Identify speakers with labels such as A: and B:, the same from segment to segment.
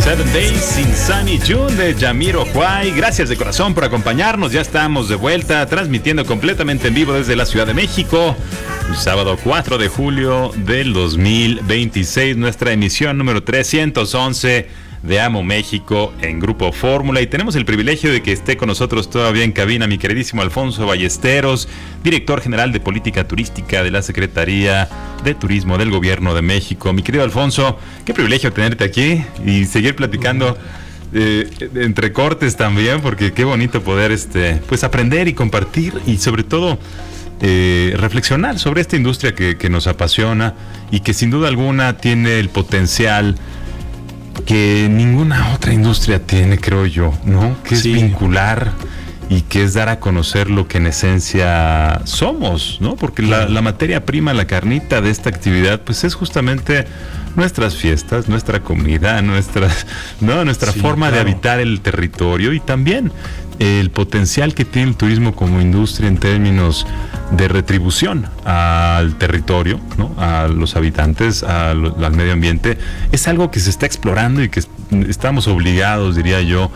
A: Seven Days in Sunny June de Jamiroquai. Gracias de corazón por acompañarnos. Ya estamos de vuelta transmitiendo completamente en vivo desde la Ciudad de México. Sábado 4 de julio del 2026, nuestra emisión número 311 de Amo México en Grupo Fórmula, y tenemos el privilegio de que esté con nosotros todavía en cabina mi queridísimo Alfonso Ballesteros, director general de Política Turística de la Secretaría de Turismo del Gobierno de México. Mi querido Alfonso, qué privilegio tenerte aquí y seguir platicando entre cortes también, porque qué bonito poder pues aprender y compartir y sobre todo reflexionar sobre esta industria que nos apasiona y que sin duda alguna tiene el potencial que ninguna otra industria tiene, creo yo, ¿no? Que es vincular y que es dar a conocer lo que en esencia somos, ¿no? Porque la materia prima, la carnita de esta actividad, pues es justamente nuestras fiestas, nuestra comunidad, nuestra forma de habitar el territorio, y también el potencial que tiene el turismo como industria en términos de retribución al territorio, ¿no? A los habitantes, al medio ambiente. Es algo que se está explorando y que estamos obligados, diría yo,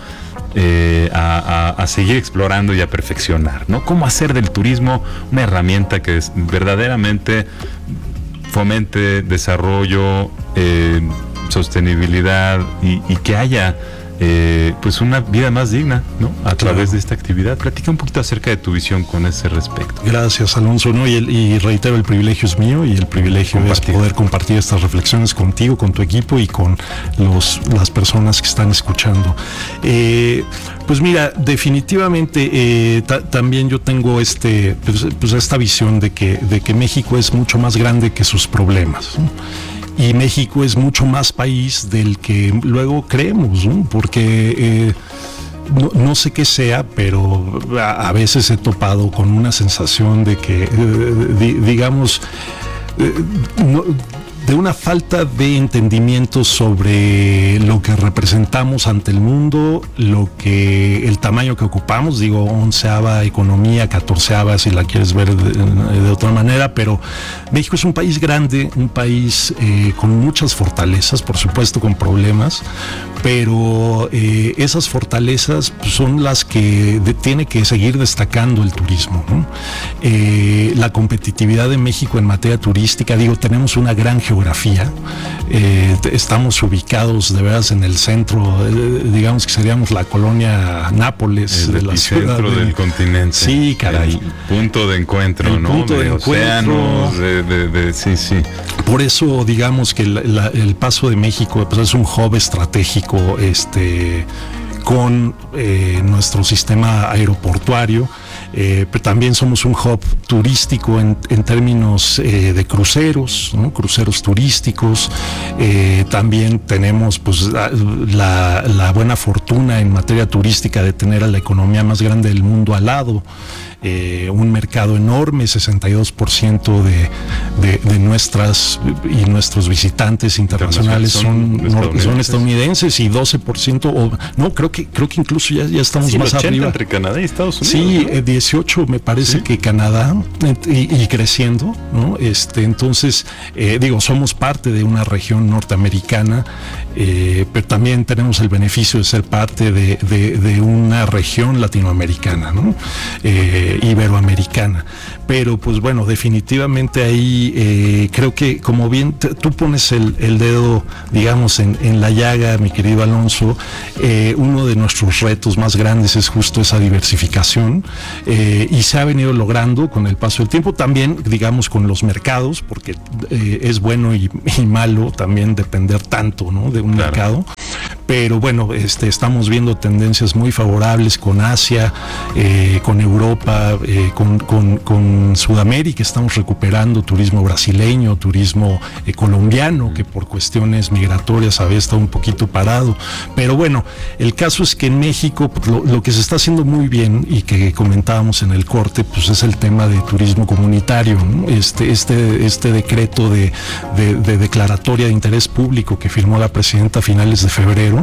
A: a seguir explorando y a perfeccionar, ¿no? Cómo hacer del turismo una herramienta que verdaderamente fomente desarrollo, sostenibilidad y que haya pues una vida más digna, ¿no? A través de esta actividad. Platica un poquito acerca de tu visión con ese respecto.
B: Gracias, Alonso, ¿no? Y reitero, el privilegio es mío, y el privilegio es poder compartir estas reflexiones contigo, con tu equipo y con las personas que están escuchando. Pues mira, definitivamente también yo tengo pues esta visión de que México es mucho más grande que sus problemas, ¿no? Y México es mucho más país del que luego creemos, ¿no? Porque no sé qué sea, pero a veces he topado con una sensación de que, digamos, de una falta de entendimiento sobre lo que representamos ante el mundo, el tamaño que ocupamos, digo, 11ª economía, 14ª si la quieres ver de otra manera, pero México es un país grande, un país con muchas fortalezas, por supuesto con problemas, pero esas fortalezas son las que tiene que seguir destacando el turismo, ¿no? La competitividad de México en materia turística, digo, tenemos una gran geografía, estamos ubicados de veras en el centro, digamos que seríamos la colonia Nápoles de la ciudad
A: del continente.
B: Sí, caray.
A: El punto de encuentro, ¿no?
B: Punto de
A: océanos, sí.
B: Por eso, digamos que el Paso de México pues, es un hub estratégico, con nuestro sistema aeroportuario, pero también somos un hub turístico en términos de cruceros, ¿no? Cruceros turísticos. También tenemos pues la buena fortuna en materia turística de tener a la economía más grande del mundo al lado. Un mercado enorme, 62% de nuestros visitantes internacionales son estadounidenses, y 12%, creo que incluso ya estamos más arriba.
A: Entre Canadá y Estados Unidos.
B: Sí, ¿no? 18 me parece que Canadá, y creciendo, ¿no? Entonces, somos parte de una región norteamericana, pero también tenemos el beneficio de ser parte de una región latinoamericana, ¿no? Iberoamericana. Pero pues bueno, definitivamente ahí creo que, como bien tú pones el dedo, digamos, en la llaga, mi querido Alonso, uno de nuestros retos más grandes es justo esa diversificación, y se ha venido logrando con el paso del tiempo, también, digamos, con los mercados, porque es bueno y malo también depender tanto, ¿no? De un mercado. Pero bueno, estamos viendo tendencias muy favorables con Asia, con Europa, con Sudamérica. Estamos recuperando turismo brasileño, turismo colombiano, que por cuestiones migratorias había estado un poquito parado. Pero bueno, el caso es que en México pues, lo que se está haciendo muy bien, y que comentábamos en el corte, pues es el tema de turismo comunitario, ¿no? Este decreto de declaratoria de interés público que firmó la presidenta a finales de febrero, ¿no?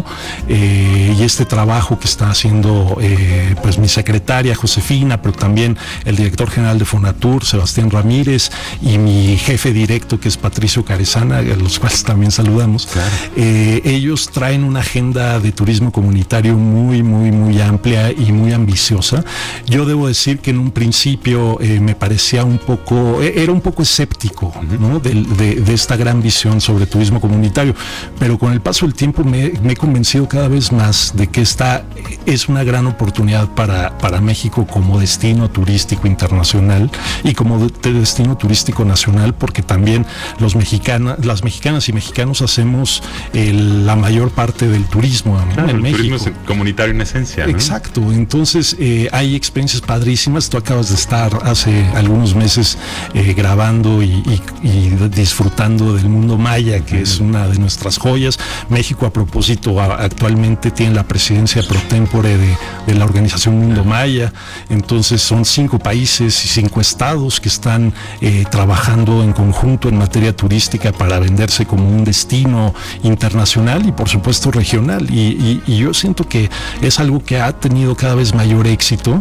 B: Y este trabajo que está haciendo pues mi secretaria Josefina, pero también el director general de Fonatur, Sebastián Ramírez, y mi jefe directo, que es Patricio Carezana, a los cuales también saludamos. Claro. Ellos traen una agenda de turismo comunitario muy, muy, muy amplia y muy ambiciosa. Yo debo decir que en un principio me parecía era un poco escéptico, ¿no? de esta gran visión sobre turismo comunitario, pero con el paso del tiempo me he convencido cada vez más de que esta es una gran oportunidad para México como destino turístico internacional y como destino turístico nacional, porque también las mexicanas y mexicanos hacemos la mayor parte del turismo, ¿no?
A: Claro,
B: en México.
A: Turismo es comunitario en esencia, ¿no?
B: Exacto, entonces hay experiencias padrísimas. Tú acabas de estar hace algunos meses grabando y disfrutando del Mundo Maya, que es una de nuestras joyas. México, a propósito, actualmente tiene la presidencia pro tempore de la organización Mundo Maya. Entonces son 5 países y 5 estados que están trabajando en conjunto en materia turística para venderse como un destino internacional y por supuesto regional, y yo siento que es algo que ha tenido cada vez mayor éxito,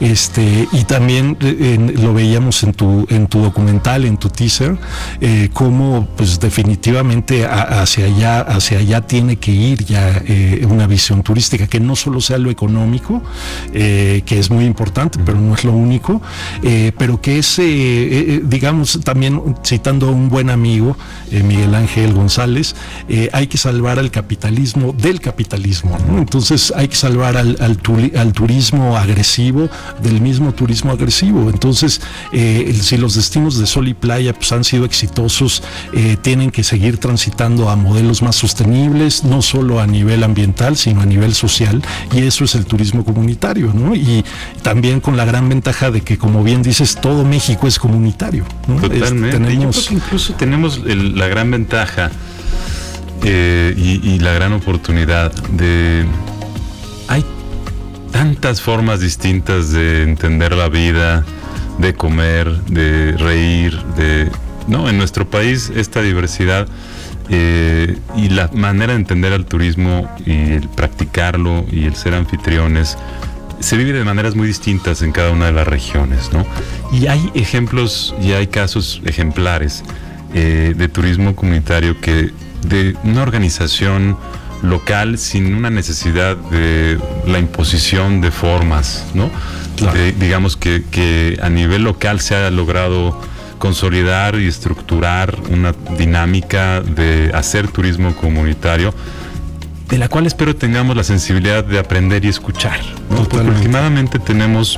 B: y también lo veíamos en tu documental, en tu teaser, cómo pues definitivamente hacia allá tiene que ir ya una visión turística, que no solo sea lo económico, que es muy importante, pero no es lo único, pero que es, digamos, también citando a un buen amigo, Miguel Ángel González, hay que salvar al capitalismo del capitalismo, ¿no? Entonces hay que salvar al turismo agresivo del mismo turismo agresivo. Entonces si los destinos de sol y playa pues han sido exitosos, tienen que seguir transitando a modelos más sostenibles, no solo a nivel ambiental sino a nivel social, y eso es el turismo comunitario, ¿no? Y también con la gran ventaja de que, como bien dices, todo México es comunitario, ¿no?
A: Totalmente. Yo creo que incluso tenemos la gran ventaja y la gran oportunidad de... Hay tantas formas distintas de entender la vida, de comer, de reír, ¿no? En nuestro país esta diversidad y la manera de entender al turismo y el practicarlo y el ser anfitriones se vive de maneras muy distintas en cada una de las regiones, ¿no? Y hay ejemplos y hay casos ejemplares de turismo comunitario que de una organización local sin una necesidad de la imposición de formas, ¿no? Claro. Digamos que a nivel local se ha logrado consolidar y estructurar una dinámica de hacer turismo comunitario, de la cual espero tengamos la sensibilidad de aprender y escuchar, ¿no? Porque últimamente tenemos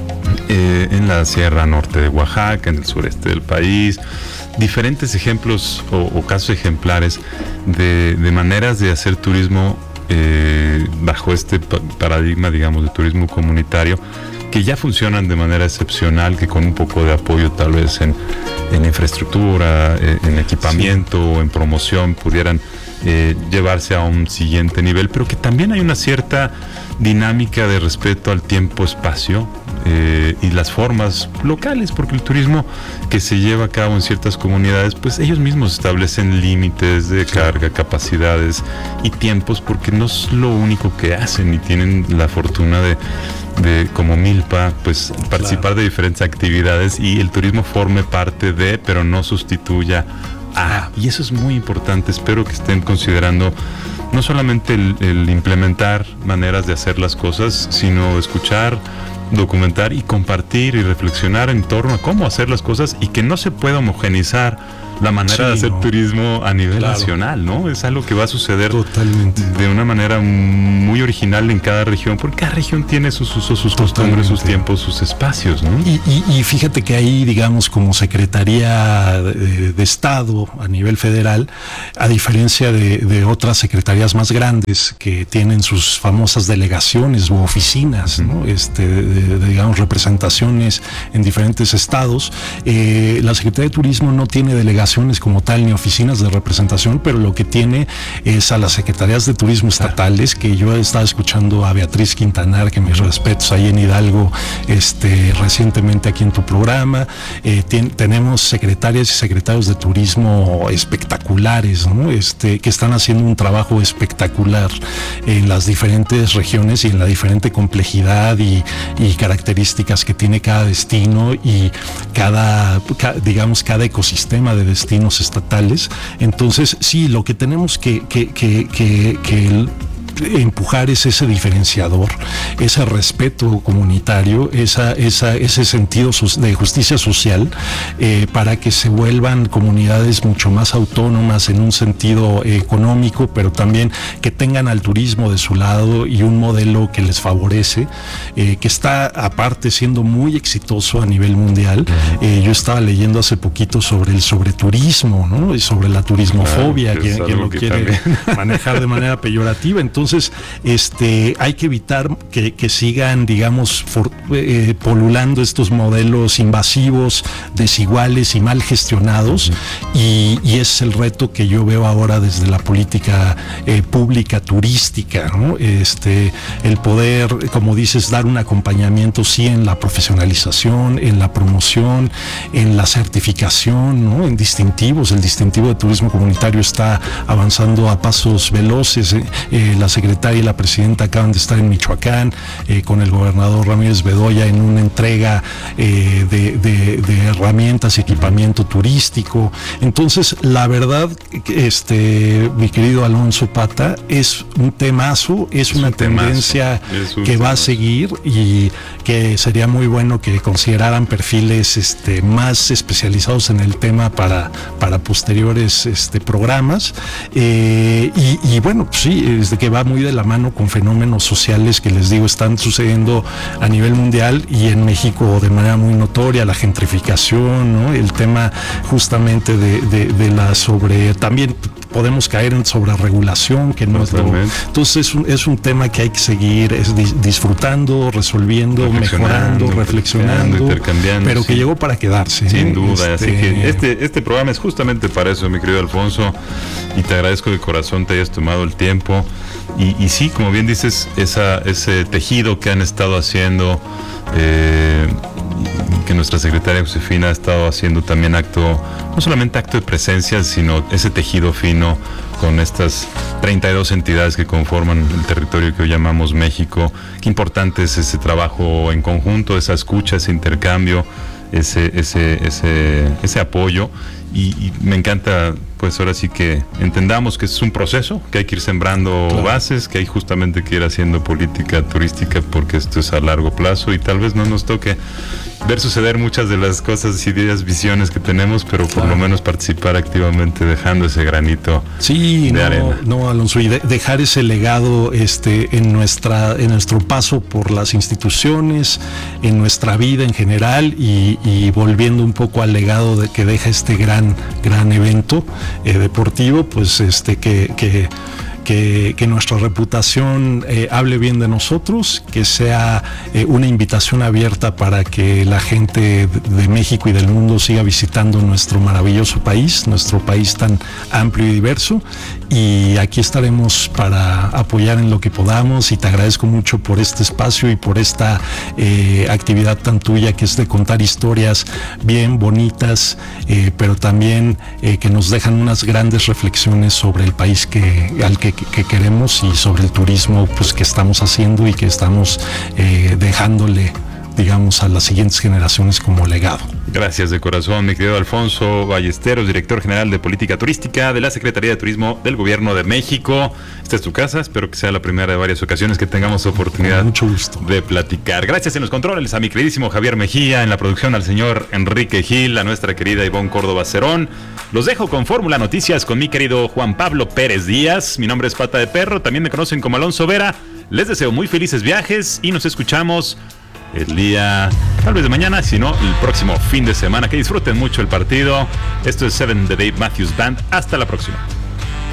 A: en la Sierra Norte de Oaxaca, en el sureste del país, diferentes ejemplos o casos ejemplares de maneras de hacer turismo bajo este paradigma, digamos, de turismo comunitario, que ya funcionan de manera excepcional, que con un poco de apoyo tal vez en infraestructura, en equipamiento, sí, en promoción pudieran llevarse a un siguiente nivel, pero que también hay una cierta dinámica de respeto al tiempo-espacio y las formas locales, porque el turismo que se lleva a cabo en ciertas comunidades, pues ellos mismos establecen límites de carga, capacidades y tiempos, porque no es lo único que hacen, y tienen la fortuna de como Milpa, pues participar de diferentes actividades, y el turismo forme parte de, pero no sustituya a. Y eso es muy importante. Espero que estén considerando no solamente el implementar maneras de hacer las cosas, sino escuchar, documentar y compartir y reflexionar en torno a cómo hacer las cosas, y que no se pueda homogenizar la manera de hacer turismo a nivel nacional, ¿no? Es algo que va a suceder de una manera muy original en cada región, porque cada región tiene sus usos, sus costumbres, sus tiempos, sus espacios, ¿no?
B: Y fíjate que ahí, digamos, como Secretaría de Estado a nivel federal, a diferencia de otras secretarías más grandes que tienen sus famosas delegaciones u oficinas, ¿no? Digamos, representaciones en diferentes estados, la Secretaría de Turismo no tiene delegaciones delegaciones como tal ni oficinas de representación, pero lo que tiene es a las secretarías de turismo estatales, que yo estaba escuchando a Beatriz Quintanar, que mis respetos, ahí en Hidalgo, recientemente aquí en tu programa. Tenemos secretarias y secretarios de turismo espectaculares, ¿no? Que están haciendo un trabajo espectacular en las diferentes regiones y en la diferente complejidad y características que tiene cada destino y cada ecosistema de destinos estatales. Entonces, sí, lo que tenemos que empujar es ese diferenciador, ese respeto comunitario, ese sentido de justicia social, para que se vuelvan comunidades mucho más autónomas en un sentido económico, pero también que tengan al turismo de su lado y un modelo que les favorece, que está aparte siendo muy exitoso a nivel mundial. Yo estaba leyendo hace poquito sobre el sobreturismo, ¿no? Y sobre la turismofobia, que lo quiere manejar de manera peyorativa. Entonces, hay que evitar que sigan, digamos, polulando estos modelos invasivos, desiguales y mal gestionados, y es el reto que yo veo ahora desde la política pública turística, ¿no? El poder, como dices, dar un acompañamiento, sí, en la profesionalización, en la promoción, en la certificación, ¿no? En distintivos. El distintivo de turismo comunitario está avanzando a pasos veloces. La secretaria y la presidenta acaban de estar en Michoacán con el gobernador Ramírez Bedoya en una entrega de herramientas y equipamiento turístico. Entonces, la verdad, mi querido Alonso Pata, es un temazo, es una tendencia que va a seguir, y que sería muy bueno que consideraran perfiles más especializados en el tema para posteriores programas, y bueno, pues sí, que va muy de la mano con fenómenos sociales que, les digo, están sucediendo a nivel mundial y en México de manera muy notoria: la gentrificación, ¿no? El tema justamente de la también podemos caer en sobreregulación, que no es lo... Entonces es un tema que hay que seguir disfrutando, resolviendo, mejorando, reflexionando,
A: intercambiando,
B: pero que llegó para quedarse.
A: Sin duda, así que este programa es justamente para eso, mi querido Alfonso, y te agradezco de corazón te hayas tomado el tiempo. Y sí, como bien dices, ese tejido que han estado haciendo, que nuestra secretaria Josefina ha estado haciendo también no solamente acto de presencia, sino ese tejido fino con estas 32 entidades que conforman el territorio que hoy llamamos México. Qué importante es ese trabajo en conjunto, esa escucha, ese intercambio, ese apoyo, y me encanta, pues ahora sí que entendamos que es un proceso, que hay que ir sembrando bases, que hay justamente que ir haciendo política turística, porque esto es a largo plazo y tal vez no nos toque ver suceder muchas de las cosas, ideas, visiones que tenemos, pero por lo menos participar activamente dejando ese granito de arena.
B: No, Alonso, y dejar ese legado en nuestro paso por las instituciones, en nuestra vida en general, y volviendo un poco al legado que deja este gran evento deportivo, pues que nuestra reputación hable bien de nosotros, que sea una invitación abierta para que la gente de México y del mundo siga visitando nuestro maravilloso país, nuestro país tan amplio y diverso, y aquí estaremos para apoyar en lo que podamos, y te agradezco mucho por este espacio y por esta actividad tan tuya, que es de contar historias bien bonitas, pero también que nos dejan unas grandes reflexiones sobre el país al que queremos, y sobre el turismo, pues, que estamos haciendo y que estamos dejándole, digamos, a las siguientes generaciones como legado.
A: Gracias de corazón, mi querido Alfonso Ballesteros, director general de Política Turística de la Secretaría de Turismo del Gobierno de México. Esta es tu casa, espero que sea la primera de varias ocasiones que tengamos oportunidad de platicar. Gracias en los controles a mi queridísimo Javier Mejía, en la producción al señor Enrique Gil, a nuestra querida Ivonne Córdoba Cerón. Los dejo con Fórmula Noticias con mi querido Juan Pablo Pérez Díaz. Mi nombre es Pata de Perro, también me conocen como Alonso Vera. Les deseo muy felices viajes y nos escuchamos el día, tal vez de mañana, si no, el próximo fin de semana. Que disfruten mucho el partido. Esto es Seven de Dave Matthews Band. Hasta la próxima.